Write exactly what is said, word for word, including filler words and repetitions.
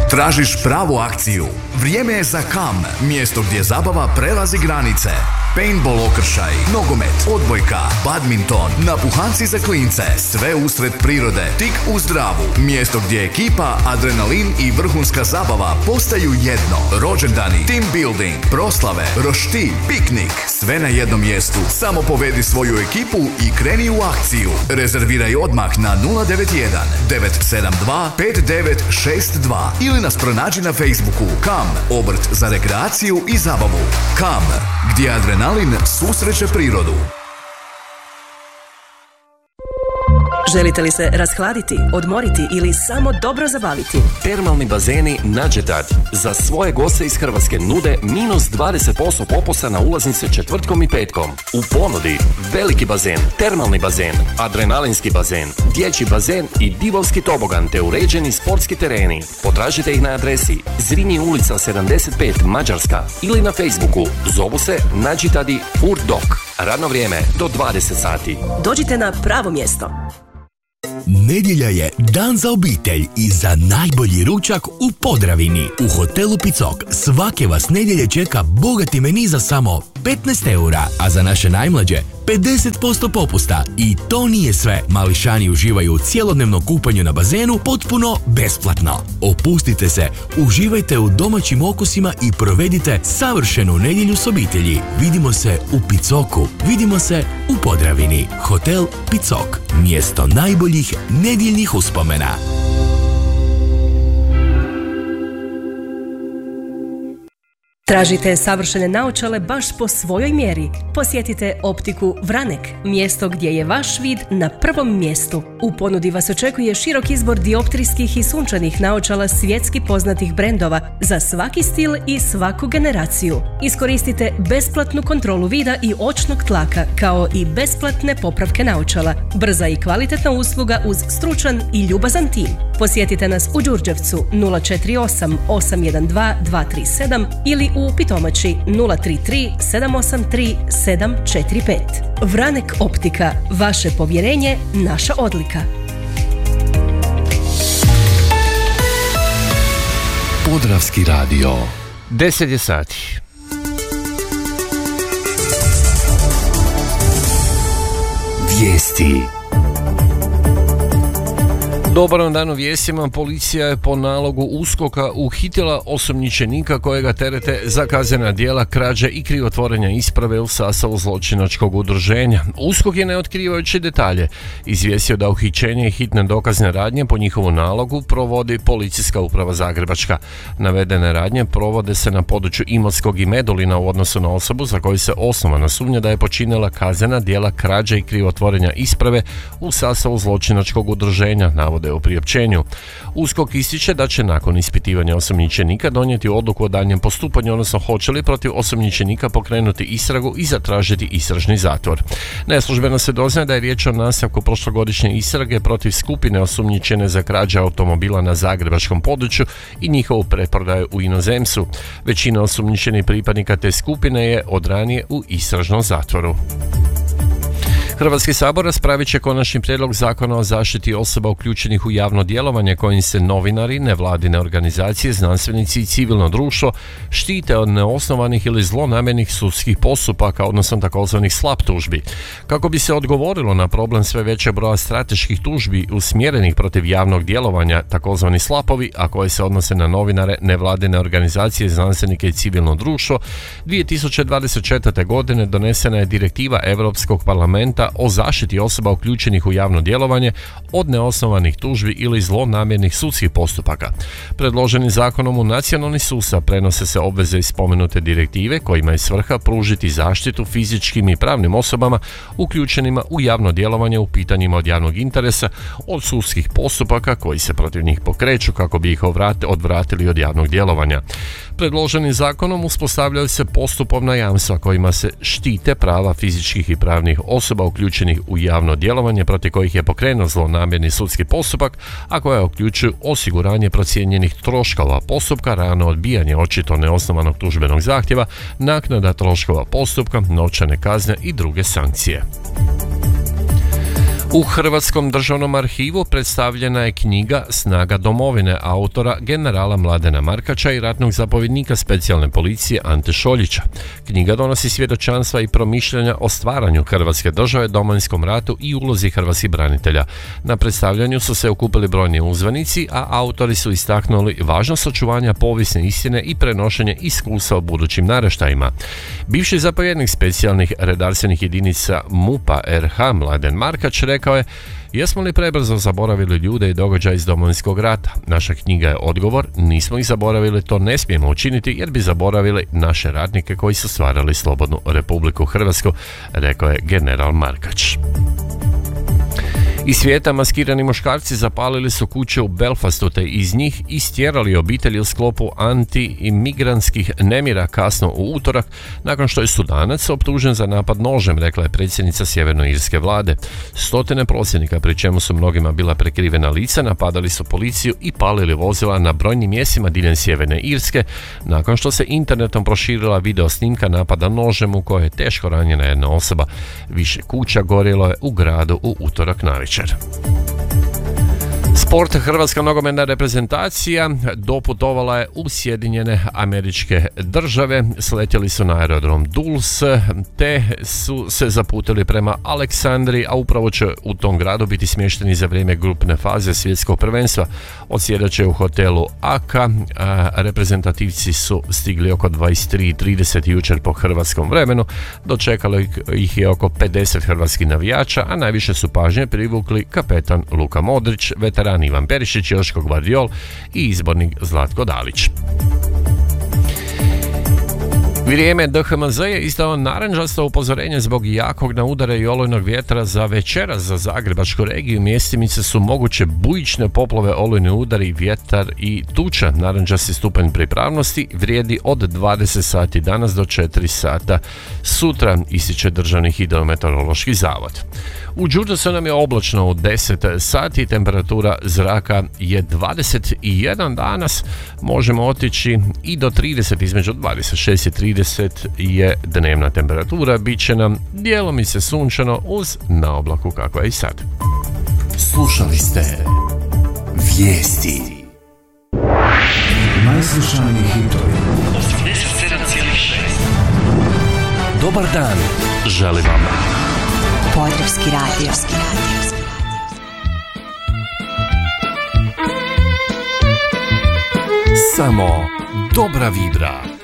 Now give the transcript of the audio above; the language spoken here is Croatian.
Tražiš pravu akciju? Vrijeme je za Kam, mjesto gdje zabava prelazi granice. Paintball okršaj, nogomet, odbojka, badminton, napuhanci za klince, sve usred prirode, tik uz Dravu. Mjesto gdje ekipa, adrenalin i vrhunska zabava postaju jedno. Rođendani, team building, proslave, roštilj, piknik, sve na jednom mjestu. Samo povedi svoju ekipu i kreni u akciju. Rezerviraj odmah na nula devet jedan devet sedam dva pet devet šest dva ili nas pronađi na Facebooku. Kam, obrt za rekreaciju i zabavu. Kam, gdje adrenalin susreće prirodu. Želite li se rashladiti, odmoriti ili samo dobro zabaviti? Termalni bazeni Nađetad za svoje goste iz Hrvatske nude minus dvadeset posto popusta na ulaznice četvrtkom i petkom. U ponudi veliki bazen, termalni bazen, adrenalinski bazen, dječji bazen i divovski tobogan te uređeni sportski tereni. Potražite ih na adresi Zrinji ulica sedamdeset pet Mađarska ili na Facebooku. Zovu se Nađetadi Furdok. Radno vrijeme do dvadeset sati. Dođite na pravo mjesto. Nedjelja je dan za obitelj i za najbolji ručak u Podravini. U hotelu Picok svake vas nedjelje čeka bogati meni za samo petnaest eura, a za naše najmlađe pedeset posto popusta. I to nije sve. Mališani uživaju u cjelodnevnom kupanju na bazenu potpuno besplatno. Opustite se, uživajte u domaćim okusima i provedite savršenu nedjelju s obitelji. Vidimo se u Picoku. Vidimo se u Podravini. Hotel Picok. Mjesto najboljih nedjeljnih uspomena. Tražite savršene naočale baš po svojoj mjeri? Posjetite Optiku Vranek, mjesto gdje je vaš vid na prvom mjestu. U ponudi vas očekuje širok izbor dioptrijskih i sunčanih naočala svjetski poznatih brendova za svaki stil i svaku generaciju. Iskoristite besplatnu kontrolu vida i očnog tlaka, kao i besplatne popravke naočala. Brza i kvalitetna usluga uz stručan i ljubazan tim. Posjetite nas u Đurđevcu nula četiri osam osam jedan dva dva tri sedam ili u Pitomači nula tri tri sedam osam tri sedam četiri pet. Vranek Optika. Vaše povjerenje, naša odlika. Podravski radio. deset je sati. Vijesti. Dobar vam dan u vijestima. Policija je po nalogu USKOK-a uhitila osumnjičenika kojega terete za kaznena djela krađe i krivotvorenja isprave u sastavu zločinačkog udruženja. USKOK je, ne otkrivajući detalje, izvijestio da uhićenje i hitne dokazne radnje po njihovu nalogu provodi Policijska uprava Zagrebačka. Navedene radnje provode se na području Imotskog i Medulina u odnosu na osobu za koju se osnovana sumnja da je počinila kaznena djela krađe i krivotvorenja isprave u sastavu zločinačkog udruženja, navode u priopćenju. USKOK ističe da će nakon ispitivanja osumnjičenika donijeti odluku o daljnjem postupanju, odnosno hoće li protiv osumnjičenika pokrenuti istragu i zatražiti istražni zatvor. Neslužbeno se doznaje da je riječ o nastavku prošlogodišnje istrage protiv skupine osumnjičene za krađe automobila na zagrebačkom području i njihovu preprodaju u inozemstvu. Većina osumnjičenih pripadnika te skupine je od ranije u istražnom zatvoru. Hrvatski sabor raspravit će konačni prijedlog zakona o zaštiti osoba uključenih u javno djelovanje kojim se novinari, nevladine organizacije, znanstvenici i civilno društvo štite od neosnovanih ili zlonamjernih sudskih postupaka, odnosno takozvanih slap tužbi. Kako bi se odgovorilo na problem sve većeg broja strateških tužbi usmjerenih protiv javnog djelovanja, takozvani slapovi, a koje se odnose na novinare, nevladine organizacije, znanstvenike i civilno društvo, dvije tisuće dvadeset četvrte. godine donesena je direktiva Europskog parlamenta o zaštiti osoba uključenih u javno djelovanje od neosnovanih tužbi ili zlonamjernih sudskih postupaka. Predloženim zakonom u nacionalni sustav prenose se obveze iz spomenute direktive kojima je svrha pružiti zaštitu fizičkim i pravnim osobama uključenima u javno djelovanje u pitanjima od javnog interesa od sudskih postupaka koji se protiv njih pokreću kako bi ih odvratili od javnog djelovanja. Predloženim zakonom uspostavljaju se postupovna jamstva kojima se štite prava fizičkih i pravnih osoba uključenih u javno djelovanje protiv kojih je pokrenut zlonamjerni sudski postupak, a koja uključuju osiguranje procijenjenih troškova postupka, rano odbijanje očito neosnovanog tužbenog zahtjeva, naknada troškova postupka, novčane kazne i druge sankcije. U Hrvatskom državnom arhivu predstavljena je knjiga Snaga domovine autora generala Mladena Markača i ratnog zapovjednika specijalne policije Ante Šoljića. Knjiga donosi svjedočanstva i promišljanja o stvaranju Hrvatske države, Domovinskom ratu i ulozi hrvatskih branitelja. Na predstavljanju su se okupili brojni uzvanici, a autori su istaknuli važnost očuvanja povijesne istine i prenošenje iskustva o budućim naraštajima. Bivši zapovjednik specijalnih redarstvenih jedinica MUP-a R H Mladen Markač rekao je: jesmo li prebrzo zaboravili ljude i događaje iz Domovinskog rata? Naša knjiga je odgovor, nismo ih zaboravili, to ne smijemo učiniti jer bi zaboravili naše ratnike koji su stvarali slobodnu Republiku Hrvatsku, rekao je general Markač. Iz svijeta maskirani muškarci zapalili su kuće u Belfastu te iz njih istjerali obitelji u sklopu anti-imigrantskih nemira kasno u utorak, nakon što je Sudanac optužen za napad nožem, rekla je predsjednica sjevernoirske vlade. Stotine prosvjednika, pri čemu su mnogima bila prekrivena lica, napadali su policiju i palili vozila na brojnim mjestima diljem sjeverne Irske, nakon što se internetom proširila video snimka napada nožem u kojoj je teško ranjena jedna osoba. Više kuća gorjelo je u gradu u utorak navečer. Sport. Hrvatska nogometna reprezentacija doputovala je u Sjedinjene Američke Države, sletjeli su na aerodrom Dulles te su se zaputili prema Aleksandriji, a upravo će u tom gradu biti smješteni za vrijeme grupne faze svjetskog prvenstva. Odsjedat će u hotelu Aka, a reprezentativci su stigli oko dvadeset tri i trideset jučer po hrvatskom vremenu, dočekalo ih je oko pedeset hrvatskih navijača, a najviše su pažnje privukli kapetan Luka Modrić, veteran Ivan Perišić, Joško Gvardiol i izbornik Zlatko Dalić. Vrijeme. D H M Z je izdao narančasto upozorenje zbog jakog naudara i olujnog vjetra za večeras za Zagrebačku regiju. Mjestimice su moguće bujične poplave, olujni udari, vjetar i tuča. Narančasti stupanj pripravnosti vrijedi od dvadeset sati danas do četiri sata sutra, ističe Državni hidrometeorološki zavod. U Đurđevcu nam je oblačno u deset sati, temperatura zraka je dvadeset jedan danas, možemo otići i do trideset, između dvadeset šest i trideset je dnevna temperatura, bit će nam djelomice sunčano uz na oblaku kako je i sad. Slušali ste vijesti. Najslušaniji hitovi. osamdeset sedam zarez šest. Dobar dan, želim vam Podravski radio. samo dobra vibra.